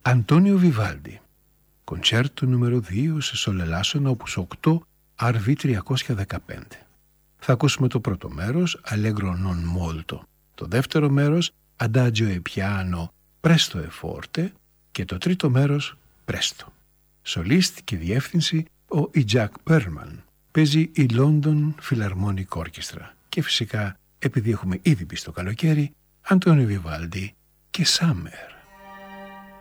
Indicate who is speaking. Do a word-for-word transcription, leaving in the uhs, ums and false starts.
Speaker 1: Αντώνιο Βιβάλντι, κοντσέρτο νούμερο δύο σε σολελάσσονα όπους οκτώ αρ βι τριακόσια δεκαπέντε. Θα ακούσουμε το πρώτο μέρος, Allegro non molto, το δεύτερο μέρος, Adagio e piano, Presto e forte και το τρίτο μέρος, Presto. Σολίστ και διεύθυνση ο Ιτζάκ Πέρμαν. Παίζει η London Philharmonic Orchestra. Και φυσικά, επειδή έχουμε ήδη μπει στο καλοκαίρι, Αντώνιο Βιβάλντι και Summer.